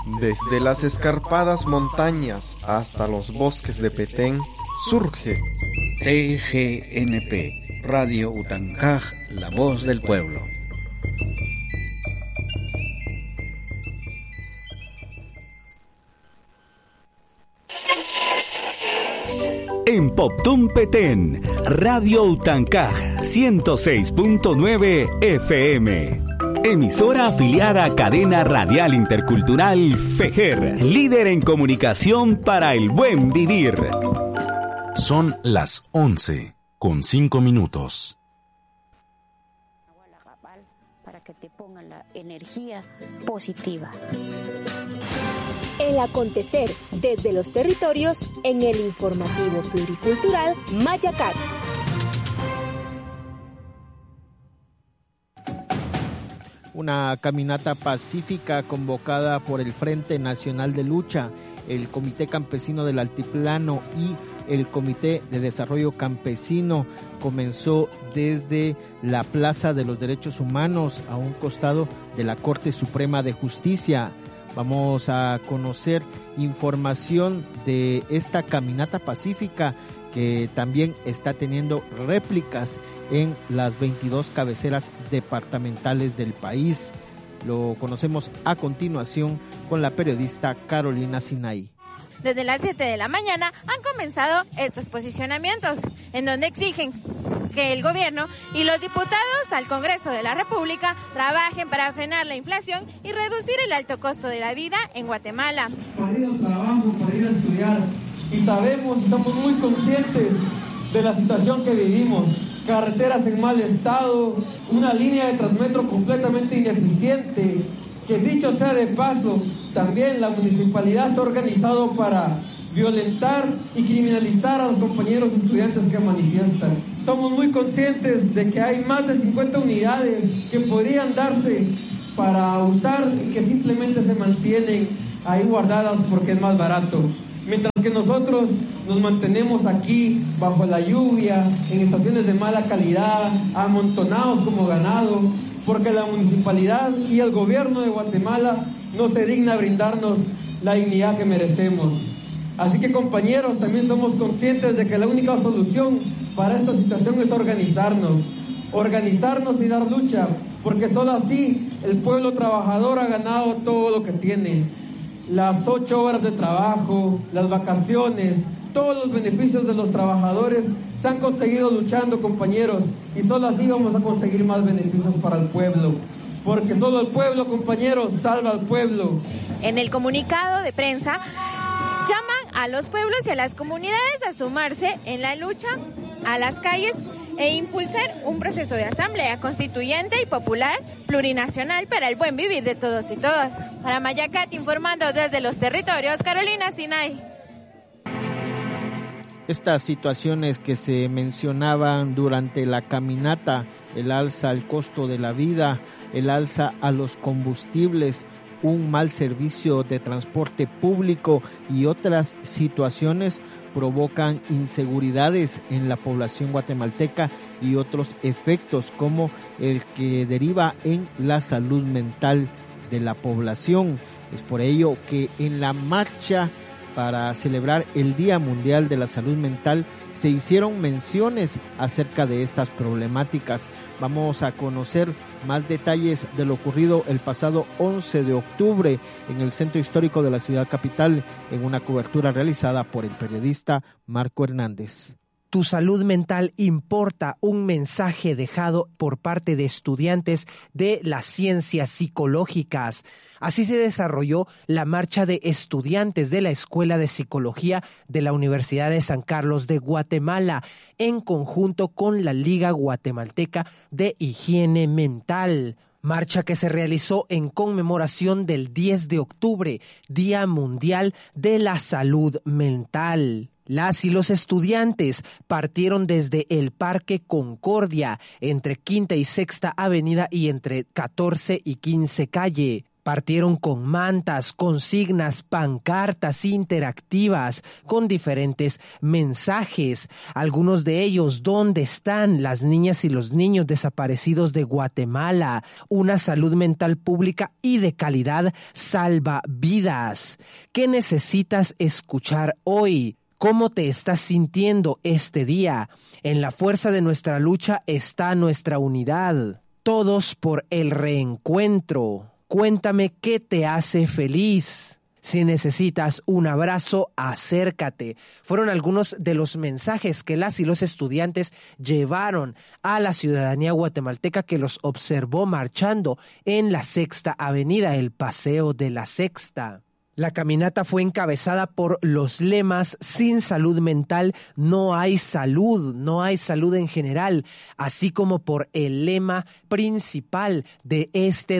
Desde las escarpadas montañas hasta los bosques de Petén, surge TGNP, Radio Utancaj, la voz del pueblo. En Poptún Petén, Radio Utancaj 106.9 FM. Emisora afiliada a Cadena Radial Intercultural FEJER, líder en comunicación para el buen vivir. Son las 11:05. Para que te pongan la energía positiva. El acontecer desde los territorios en el informativo pluricultural Mayacat. Una caminata pacífica convocada por el Frente Nacional de Lucha, el Comité Campesino del Altiplano y el Comité de Desarrollo Campesino comenzó desde la Plaza de los Derechos Humanos a un costado de la Corte Suprema de Justicia. Vamos a conocer información de esta caminata pacífica que también está teniendo réplicas en las 22 cabeceras departamentales del país. Lo conocemos a continuación con la periodista Carolina Sinay. Desde las 7 de la mañana han comenzado estos posicionamientos, en donde exigen que el gobierno y los diputados al Congreso de la República trabajen para frenar la inflación y reducir el alto costo de la vida en Guatemala. Para ir al trabajo, para ir a estudiar, y sabemos, estamos muy conscientes de la situación que vivimos. Carreteras en mal estado, una línea de Transmetro completamente ineficiente, que dicho sea de paso, también la municipalidad se ha organizado para violentar y criminalizar a los compañeros estudiantes que manifiestan. Somos muy conscientes de que hay más de 50 unidades que podrían darse para usar y que simplemente se mantienen ahí guardadas porque es más barato. Mientras que nosotros nos mantenemos aquí bajo la lluvia, en estaciones de mala calidad, amontonados como ganado, porque la municipalidad y el gobierno de Guatemala no se digna brindarnos la dignidad que merecemos. Así que, compañeros, también somos conscientes de que la única solución para esta situación es organizarnos y dar lucha, porque solo así el pueblo trabajador ha ganado todo lo que tiene. Las 8 horas de trabajo, las vacaciones, todos los beneficios de los trabajadores se han conseguido luchando, compañeros, y solo así vamos a conseguir más beneficios para el pueblo, porque solo el pueblo, compañeros, salva al pueblo. En el comunicado de prensa llaman a los pueblos y a las comunidades a sumarse en la lucha a las calles e impulsar un proceso de asamblea constituyente y popular plurinacional para el buen vivir de todos y todas. Para Mayacat, informando desde los territorios, Carolina Sinay. Estas situaciones que se mencionaban durante la caminata, el alza al costo de la vida, el alza a los combustibles, un mal servicio de transporte público y otras situaciones provocan inseguridades en la población guatemalteca y otros efectos como el que deriva en la salud mental de la población. Es por ello que en la marcha para celebrar el Día Mundial de la Salud Mental se hicieron menciones acerca de estas problemáticas. Vamos a conocer más detalles de lo ocurrido el pasado 11 de octubre en el Centro Histórico de la Ciudad Capital en una cobertura realizada por el periodista Marco Hernández. Tu salud mental importa, un mensaje dejado por parte de estudiantes de las ciencias psicológicas. Así se desarrolló la marcha de estudiantes de la Escuela de Psicología de la Universidad de San Carlos de Guatemala, en conjunto con la Liga Guatemalteca de Higiene Mental. Marcha que se realizó en conmemoración del 10 de octubre, Día Mundial de la Salud Mental. Las y los estudiantes partieron desde el Parque Concordia, entre Quinta y Sexta Avenida y entre 14 y 15 Calle, Partieron con mantas, consignas, pancartas interactivas, con diferentes mensajes. Algunos de ellos: ¿dónde están las niñas y los niños desaparecidos de Guatemala? Una salud mental pública y de calidad salva vidas. ¿Qué necesitas escuchar hoy? ¿Cómo te estás sintiendo este día? En la fuerza de nuestra lucha está nuestra unidad. Todos por el reencuentro. Cuéntame qué te hace feliz. Si necesitas un abrazo, acércate. Fueron algunos de los mensajes que las y los estudiantes llevaron a la ciudadanía guatemalteca que los observó marchando en la Sexta Avenida, el Paseo de la Sexta. La caminata fue encabezada por los lemas: sin salud mental no hay salud en general, así como por el lema principal de este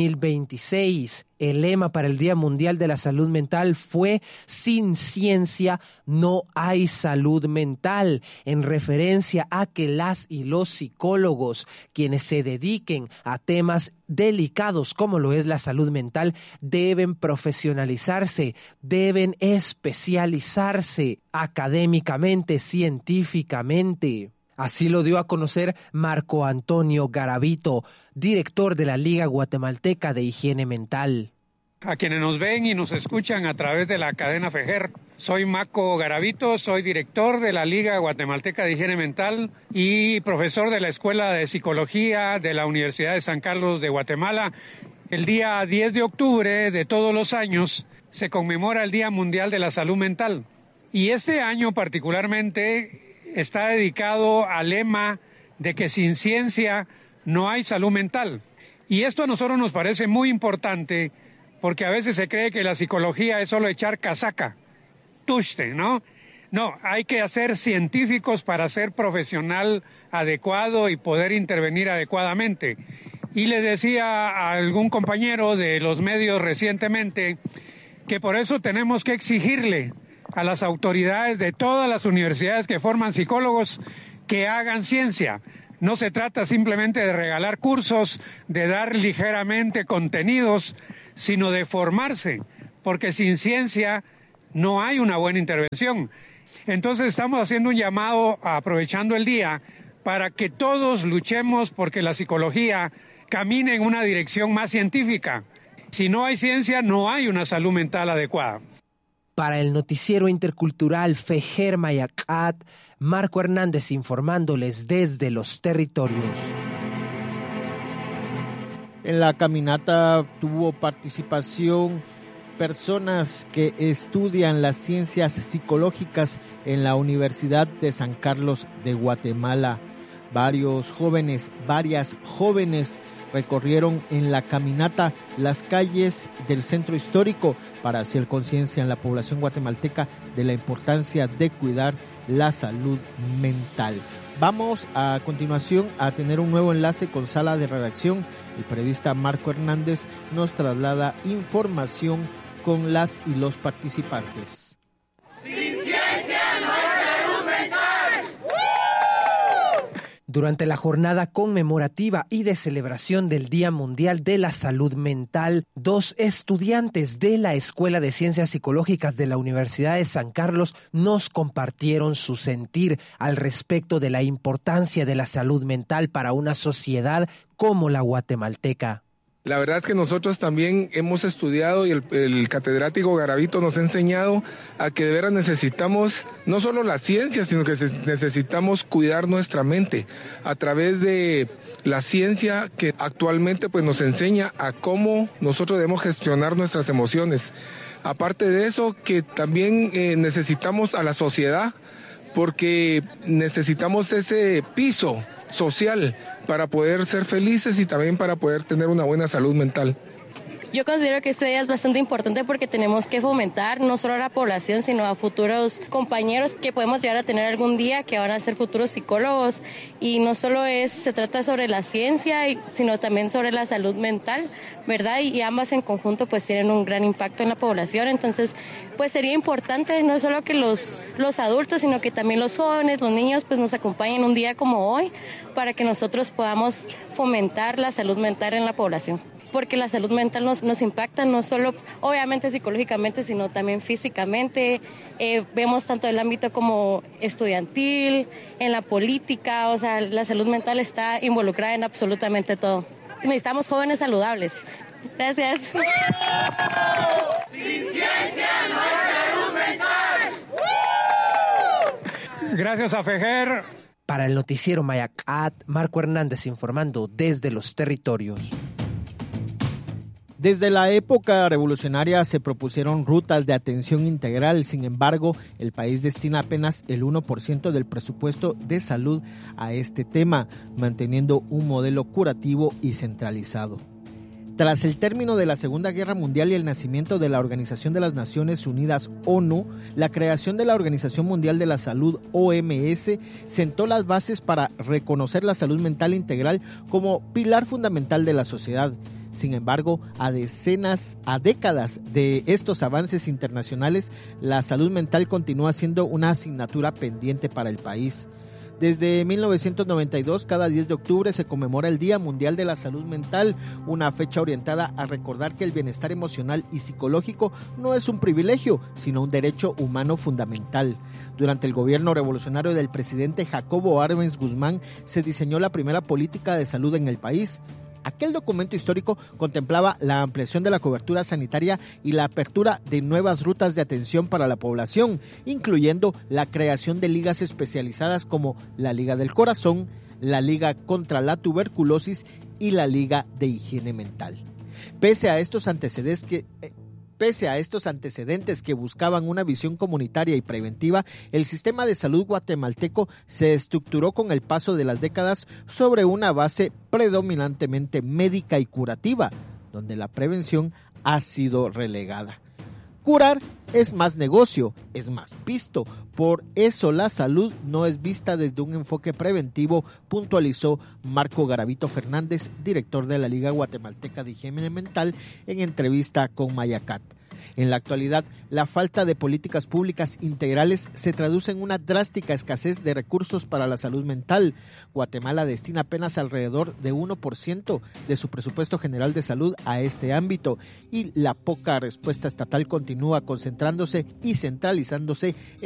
2026. El lema para el Día Mundial de la Salud Mental fue: sin ciencia no hay salud mental, en referencia a que las y los psicólogos, quienes se dediquen a temas delicados como lo es la salud mental, deben profesionalizarse, deben especializarse académicamente, científicamente. Así lo dio a conocer Marco Antonio Garavito, director de la Liga Guatemalteca de Higiene Mental. A quienes nos ven y nos escuchan a través de la cadena FEJER, soy Marco Garavito, soy director de la Liga Guatemalteca de Higiene Mental y profesor de la Escuela de Psicología de la Universidad de San Carlos de Guatemala. El día 10 de octubre de todos los años se conmemora el Día Mundial de la Salud Mental. Y este año particularmente está dedicado al lema de que sin ciencia no hay salud mental. Y esto a nosotros nos parece muy importante porque a veces se cree que la psicología es solo echar casaca, tuste, ¿no? No, hay que ser científicos para ser profesional adecuado y poder intervenir adecuadamente. Y le decía a algún compañero de los medios recientemente que por eso tenemos que exigirle a las autoridades de todas las universidades que forman psicólogos que hagan ciencia. No se trata simplemente de regalar cursos, de dar ligeramente contenidos, sino de formarse, porque sin ciencia no hay una buena intervención. Entonces estamos haciendo un llamado, aprovechando el día, para que todos luchemos porque la psicología camine en una dirección más científica. Si no hay ciencia, no hay una salud mental adecuada. Para el noticiero intercultural FEJER Mayacat, Marco Hernández informándoles desde los territorios. En la caminata tuvo participación personas que estudian las ciencias psicológicas en la Universidad de San Carlos de Guatemala. Varias jóvenes recorrieron en la caminata las calles del centro histórico para hacer conciencia en la población guatemalteca de la importancia de cuidar la salud mental. Vamos a continuación a tener un nuevo enlace con Sala de Redacción. El periodista Marco Hernández nos traslada información con las y los participantes. Sin ciencia no hay salud mental. Durante la jornada conmemorativa y de celebración del Día Mundial de la Salud Mental, 2 estudiantes de la Escuela de Ciencias Psicológicas de la Universidad de San Carlos nos compartieron su sentir al respecto de la importancia de la salud mental para una sociedad como la guatemalteca. La verdad es que nosotros también hemos estudiado y el catedrático Garavito nos ha enseñado a que de veras necesitamos no solo la ciencia, sino que necesitamos cuidar nuestra mente a través de la ciencia que actualmente pues nos enseña a cómo nosotros debemos gestionar nuestras emociones. Aparte de eso, que también necesitamos a la sociedad porque necesitamos ese piso social para poder ser felices y también para poder tener una buena salud mental. Yo considero que este día es bastante importante porque tenemos que fomentar no solo a la población, sino a futuros compañeros que podemos llegar a tener algún día que van a ser futuros psicólogos. Y no solo se trata sobre la ciencia, sino también sobre la salud mental, ¿verdad? Y ambas en conjunto pues tienen un gran impacto en la población. Entonces, pues sería importante no solo que los adultos, sino que también los jóvenes, los niños, pues nos acompañen un día como hoy para que nosotros podamos fomentar la salud mental en la población. porque la salud mental nos impacta no solo obviamente psicológicamente, sino también físicamente. Vemos tanto el ámbito como estudiantil, en la política, o sea, la salud mental está involucrada en absolutamente todo. Necesitamos jóvenes saludables. Gracias. Sin ciencia no hay salud mental. Gracias a FEGER. Para el noticiero Mayacat, Marco Hernández informando desde los territorios. Desde la época revolucionaria se propusieron rutas de atención integral, sin embargo, el país destina apenas el 1% del presupuesto de salud a este tema, manteniendo un modelo curativo y centralizado. Tras el término de la Segunda Guerra Mundial y el nacimiento de la Organización de las Naciones Unidas, ONU, la creación de la Organización Mundial de la Salud, OMS, sentó las bases para reconocer la salud mental integral como pilar fundamental de la sociedad. Sin embargo, a décadas de estos avances internacionales, la salud mental continúa siendo una asignatura pendiente para el país. Desde 1992, cada 10 de octubre se conmemora el Día Mundial de la Salud Mental, una fecha orientada a recordar que el bienestar emocional y psicológico no es un privilegio, sino un derecho humano fundamental. Durante el gobierno revolucionario del presidente Jacobo Arbenz Guzmán se diseñó la primera política de salud en el país. Aquel documento histórico contemplaba la ampliación de la cobertura sanitaria y la apertura de nuevas rutas de atención para la población, incluyendo la creación de ligas especializadas como la Liga del Corazón, la Liga contra la Tuberculosis y la Liga de Higiene Mental. Pese a estos antecedentes que buscaban una visión comunitaria y preventiva, el sistema de salud guatemalteco se estructuró con el paso de las décadas sobre una base predominantemente médica y curativa, donde la prevención ha sido relegada. Curar es más negocio, es más pisto, por eso la salud no es vista desde un enfoque preventivo, puntualizó Marco Garavito Fernández, director de la Liga Guatemalteca de Higiene Mental, en entrevista con Mayacat. En la actualidad, la falta de políticas públicas integrales se traduce en una drástica escasez de recursos para la salud mental. Guatemala destina apenas alrededor de 1% de su presupuesto general de salud a este ámbito y la poca respuesta estatal continúa concentrándose y centralizándose